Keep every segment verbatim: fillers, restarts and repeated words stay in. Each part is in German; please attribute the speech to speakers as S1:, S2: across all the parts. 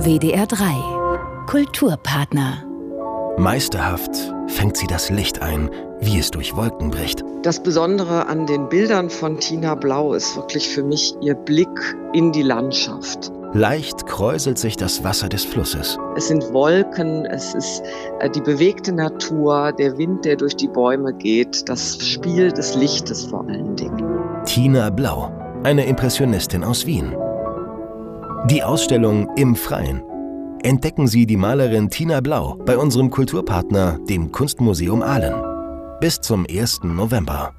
S1: W D R drei Kulturpartner.
S2: Meisterhaft fängt sie das Licht ein, wie es durch Wolken bricht.
S3: Das Besondere an den Bildern von Tina Blau ist wirklich für mich ihr Blick in die Landschaft.
S2: Leicht kräuselt sich das Wasser des Flusses.
S3: Es sind Wolken, es ist die bewegte Natur, der Wind, der durch die Bäume geht, das Spiel des Lichtes vor allen Dingen.
S2: Tina Blau, eine Impressionistin aus Wien. Die Ausstellung Im Freien. Entdecken Sie die Malerin Tina Blau bei unserem Kulturpartner, dem Kunstmuseum Aalen. Bis zum ersten November.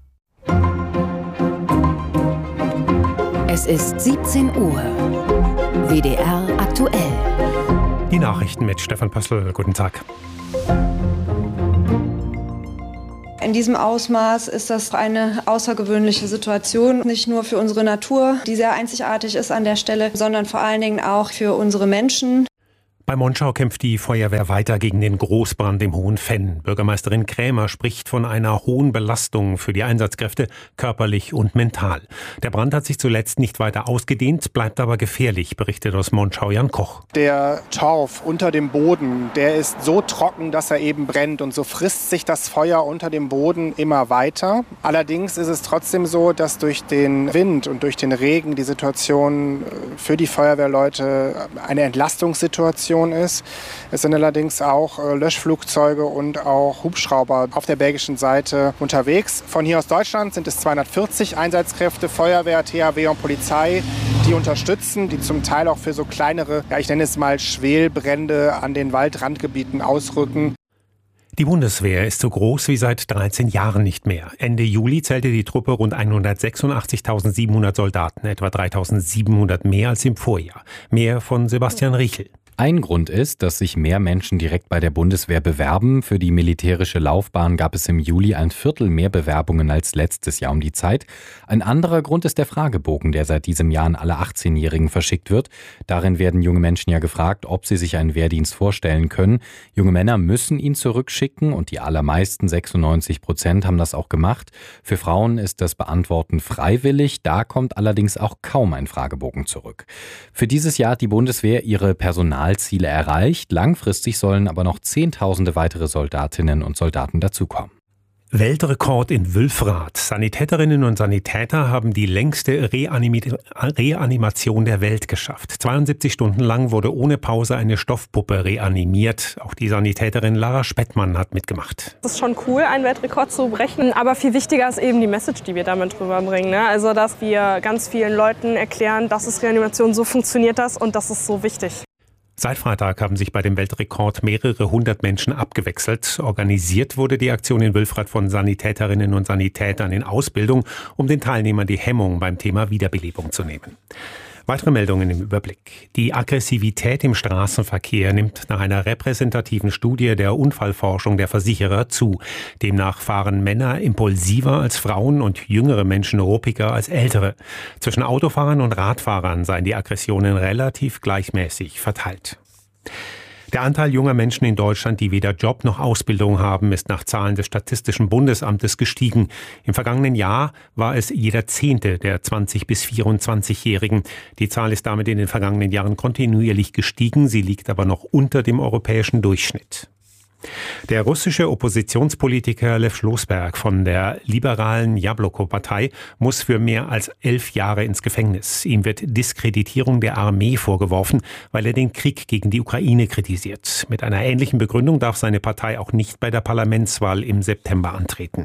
S1: Es ist siebzehn Uhr. W D R aktuell.
S4: Die Nachrichten mit Stefan Pössl. Guten Tag.
S5: In diesem Ausmaß ist das eine außergewöhnliche Situation, nicht nur für unsere Natur, die sehr einzigartig ist an der Stelle, sondern vor allen Dingen auch für unsere Menschen.
S4: Bei Monschau kämpft die Feuerwehr weiter gegen den Großbrand im Hohen Venn. Bürgermeisterin Krämer spricht von einer hohen Belastung für die Einsatzkräfte, körperlich und mental. Der Brand hat sich zuletzt nicht weiter ausgedehnt, bleibt aber gefährlich, berichtet aus Monschau Jan Koch.
S6: Der Torf unter dem Boden, der ist so trocken, dass er eben brennt, und so frisst sich das Feuer unter dem Boden immer weiter. Allerdings ist es trotzdem so, dass durch den Wind und durch den Regen die Situation für die Feuerwehrleute eine Entlastungssituation ist. Es sind allerdings auch Löschflugzeuge und auch Hubschrauber auf der belgischen Seite unterwegs. Von hier aus Deutschland sind es zweihundertvierzig Einsatzkräfte, Feuerwehr, T H W und Polizei, die unterstützen, die zum Teil auch für so kleinere, ja, ich nenne es mal Schwelbrände an den Waldrandgebieten ausrücken.
S4: Die Bundeswehr ist so groß wie seit dreizehn Jahren nicht mehr. Ende Juli zählte die Truppe rund hundertsechsundachtzigtausendsiebenhundert Soldaten, etwa dreitausendsiebenhundert mehr als im Vorjahr. Mehr von Sebastian Riechel.
S7: Ein Grund ist, dass sich mehr Menschen direkt bei der Bundeswehr bewerben. Für die militärische Laufbahn gab es im Juli ein Viertel mehr Bewerbungen als letztes Jahr um die Zeit. Ein anderer Grund ist der Fragebogen, der seit diesem Jahr an alle achtzehnjährigen verschickt wird. Darin werden junge Menschen ja gefragt, ob sie sich einen Wehrdienst vorstellen können. Junge Männer müssen ihn zurückschicken und die allermeisten, sechsundneunzig Prozent, haben das auch gemacht. Für Frauen ist das Beantworten freiwillig. Da kommt allerdings auch kaum ein Fragebogen zurück. Für dieses Jahr hat die Bundeswehr ihre Personal Ziele erreicht. Langfristig sollen aber noch Zehntausende weitere Soldatinnen und Soldaten dazukommen.
S4: Weltrekord in Wülfrath. Sanitäterinnen und Sanitäter haben die längste Reanimi- Reanimation der Welt geschafft. zweiundsiebzig Stunden lang wurde ohne Pause eine Stoffpuppe reanimiert. Auch die Sanitäterin Lara Spettmann hat mitgemacht.
S8: Es ist schon cool, einen Weltrekord zu brechen, aber viel wichtiger ist eben die Message, die wir damit rüberbringen. Ne? Also, dass wir ganz vielen Leuten erklären, das ist Reanimation, so funktioniert das und das ist so wichtig.
S4: Seit Freitag haben sich bei dem Weltrekord mehrere hundert Menschen abgewechselt. Organisiert wurde die Aktion in Wülfrath von Sanitäterinnen und Sanitätern in Ausbildung, um den Teilnehmern die Hemmung beim Thema Wiederbelebung zu nehmen. Weitere Meldungen im Überblick. Die Aggressivität im Straßenverkehr nimmt nach einer repräsentativen Studie der Unfallforschung der Versicherer zu. Demnach fahren Männer impulsiver als Frauen und jüngere Menschen ruppiger als ältere. Zwischen Autofahrern und Radfahrern seien die Aggressionen relativ gleichmäßig verteilt. Der Anteil junger Menschen in Deutschland, die weder Job noch Ausbildung haben, ist nach Zahlen des Statistischen Bundesamtes gestiegen. Im vergangenen Jahr war es jeder Zehnte der zwanzig- bis vierundzwanzigjährigen. Die Zahl ist damit in den vergangenen Jahren kontinuierlich gestiegen. Sie liegt aber noch unter dem europäischen Durchschnitt. Der russische Oppositionspolitiker Lew Schlossberg von der liberalen Jabloko-Partei muss für mehr als elf Jahre ins Gefängnis. Ihm wird Diskreditierung der Armee vorgeworfen, weil er den Krieg gegen die Ukraine kritisiert. Mit einer ähnlichen Begründung darf seine Partei auch nicht bei der Parlamentswahl im September antreten.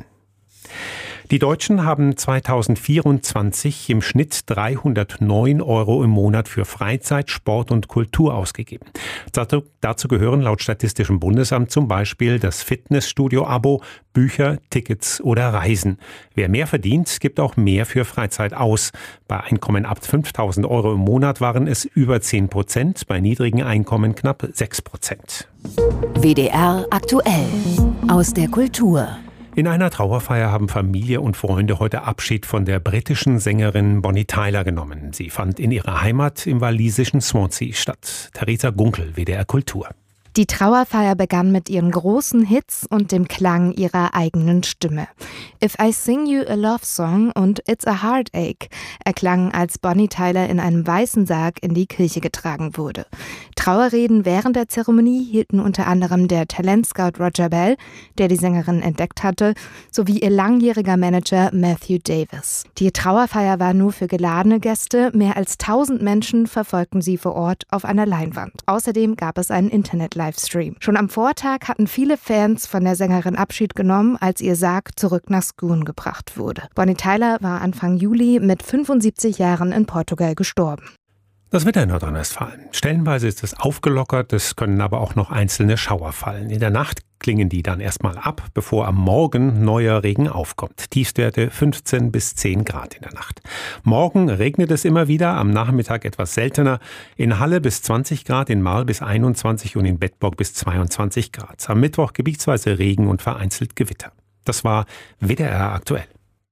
S4: Die Deutschen haben zweitausendvierundzwanzig im Schnitt dreihundertneun Euro im Monat für Freizeit, Sport und Kultur ausgegeben. Dazu, dazu gehören laut Statistischem Bundesamt zum Beispiel das Fitnessstudio-Abo, Bücher, Tickets oder Reisen. Wer mehr verdient, gibt auch mehr für Freizeit aus. Bei Einkommen ab fünftausend Euro im Monat waren es über zehn Prozent, bei niedrigen Einkommen knapp sechs Prozent.
S1: W D R aktuell aus der Kultur.
S4: In einer Trauerfeier haben Familie und Freunde heute Abschied von der britischen Sängerin Bonnie Tyler genommen. Sie fand in ihrer Heimat im walisischen Swansea statt. Theresa Gunkel, W D R Kultur.
S9: Die Trauerfeier begann mit ihren großen Hits und dem Klang ihrer eigenen Stimme. If I Sing You a Love Song und It's a Heartache erklangen, als Bonnie Tyler in einem weißen Sarg in die Kirche getragen wurde. Trauerreden während der Zeremonie hielten unter anderem der Talentscout Roger Bell, der die Sängerin entdeckt hatte, sowie ihr langjähriger Manager Matthew Davis. Die Trauerfeier war nur für geladene Gäste. Mehr als tausend Menschen verfolgten sie vor Ort auf einer Leinwand. Außerdem gab es einen Internet-Livestream. Schon am Vortag hatten viele Fans von der Sängerin Abschied genommen, als ihr Sarg zurück nach Scone gebracht wurde. Bonnie Tyler war Anfang Juli mit fünfundsiebzig Jahren in Portugal gestorben.
S4: Das Wetter in Nordrhein-Westfalen. Stellenweise ist es aufgelockert, es können aber auch noch einzelne Schauer fallen. In der Nacht klingen die dann erstmal ab, bevor am Morgen neuer Regen aufkommt. Tiefstwerte fünfzehn bis zehn Grad in der Nacht. Morgen regnet es immer wieder, am Nachmittag etwas seltener. In Halle bis zwanzig Grad, in Marl bis einundzwanzig und in Bedburg bis zweiundzwanzig Grad. Am Mittwoch gebietsweise Regen und vereinzelt Gewitter. Das war W D R aktuell.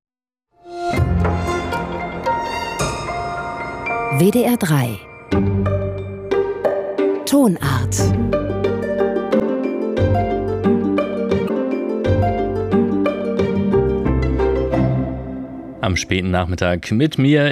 S1: W D R drei Tonart.
S10: Am späten Nachmittag mit mir